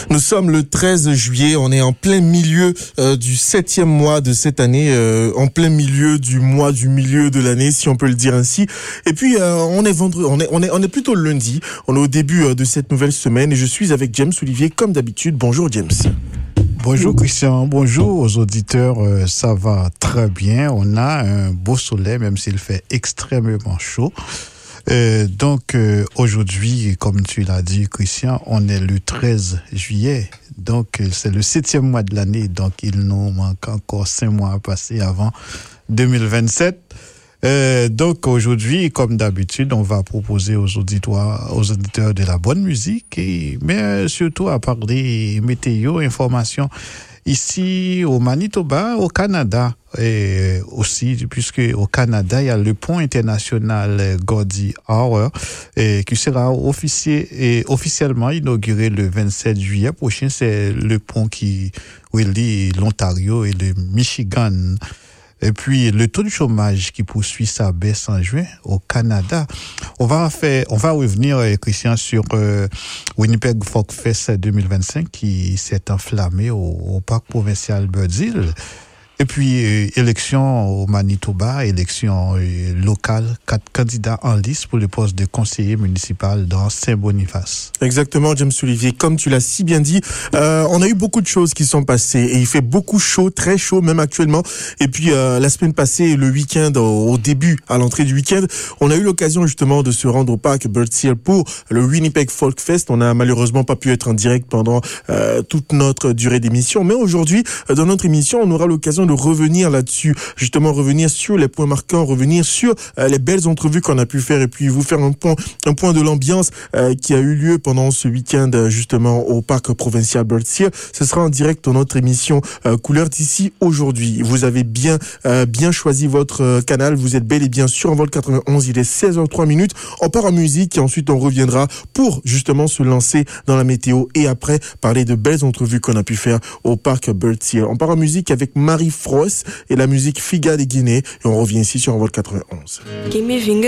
Nous sommes le 13 juillet, on est en plein milieu du 7e mois de cette année, en plein milieu du mois du milieu de l'année, si on peut le dire ainsi. Et puis on est vendredi, on est plutôt lundi, on est au début de cette nouvelle semaine et je suis avec James Olivier comme d'habitude. Bonjour James. Bonjour Christian, bonjour aux auditeurs, ça va très bien, on a un beau soleil même s'il fait extrêmement chaud. Donc aujourd'hui, comme tu l'as dit Christian, on est le 13 juillet, donc c'est le 7e mois de l'année, donc il nous manque encore 5 mois à passer avant 2027. Donc aujourd'hui, comme d'habitude, on va proposer aux auditeurs de la bonne musique, mais surtout à parler météo, information ici au Manitoba, au Canada, et aussi puisque au Canada il y a le pont international Gordie Howe qui sera officiellement inauguré le 27 juillet prochain. C'est le pont qui relie l'Ontario et le Michigan. Et puis, le taux de chômage qui poursuit sa baisse en juin au Canada. On va revenir, Christian, sur Winnipeg Folk Fest 2025 qui s'est enflammé au parc provincial Birds Hill. Et puis, élection au Manitoba, élection locale, 4 candidats en liste pour le poste de conseiller municipal dans Saint-Boniface. Exactement, James Olivier. Comme tu l'as si bien dit, on a eu beaucoup de choses qui sont passées et il fait beaucoup chaud, très chaud même actuellement. Et puis, la semaine passée, le week-end, au début, à l'entrée du week-end, on a eu l'occasion justement de se rendre au parc Birds Hill pour le Winnipeg Folk Fest. On n'a malheureusement pas pu être en direct pendant toute notre durée d'émission. Mais aujourd'hui, dans notre émission, on aura l'occasion de revenir là-dessus, justement revenir sur les points marquants, revenir sur les belles entrevues qu'on a pu faire et puis vous faire un point de l'ambiance qui a eu lieu pendant ce week-end justement au parc provincial Birds Hill. Ce sera en direct dans notre émission Couleur d'ici aujourd'hui. Vous avez bien choisi votre canal, vous êtes bel et bien sur Envol 91, il est 16h03. On part en musique et ensuite on reviendra pour justement se lancer dans la météo et après parler de belles entrevues qu'on a pu faire au parc Birds Hill. On part en musique avec Marie Frost et la musique Figa de Guinée et on revient ici sur Envol 91.